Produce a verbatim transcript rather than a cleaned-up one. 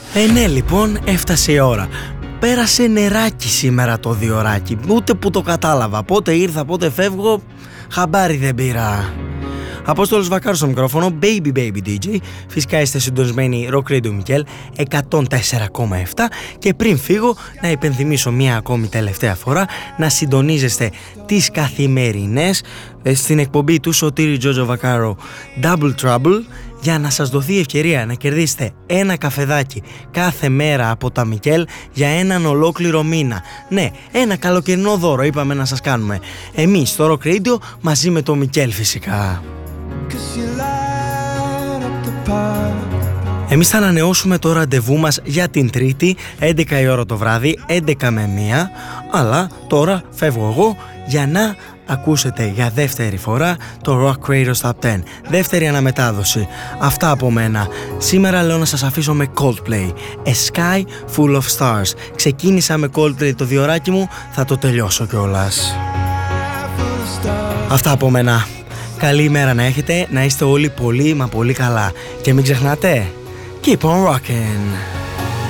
Ε, ναι, λοιπόν, έφτασε η ώρα. Πέρασε νεράκι σήμερα το διωράκι. Ούτε που το κατάλαβα. Πότε ήρθα, πότε φεύγω, χαμπάρι δεν πήρα. Απόστολος Βακάρος στο μικρόφωνο, Baby Baby ντι τζέι. Φυσικά είστε συντονισμένοι Rock Radio Mikkel εκατόν τέσσερα κόμμα επτά. Και πριν φύγω, να υπενθυμίσω μία ακόμη τελευταία φορά να συντονίζεστε τις καθημερινές στην εκπομπή του Σωτήρη Τζότζο Βακάρο Double Trouble, για να σας δοθεί ευκαιρία να κερδίσετε ένα καφεδάκι κάθε μέρα από τα Mikkel για έναν ολόκληρο μήνα. Ναι, ένα καλοκαιρινό δώρο είπαμε να σας κάνουμε εμείς στο Rock Radio μαζί με το Mikkel φυσικά. Εμείς θα ανανεώσουμε το ραντεβού μας για την Τρίτη έντεκα η ώρα το βράδυ, έντεκα με μία, αλλά τώρα φεύγω εγώ για να ακούσετε για δεύτερη φορά το Rock Radio Top δέκα, δεύτερη αναμετάδοση. Αυτά από μένα. Σήμερα λέω να σας αφήσω με Coldplay, A Sky Full of Stars. Ξεκίνησα με Coldplay το διωράκι μου, θα το τελειώσω κιόλας. Αυτά από μένα. Καλή ημέρα να έχετε, να είστε όλοι πολύ μα πολύ καλά. Και μην ξεχνάτε, keep on rockin'.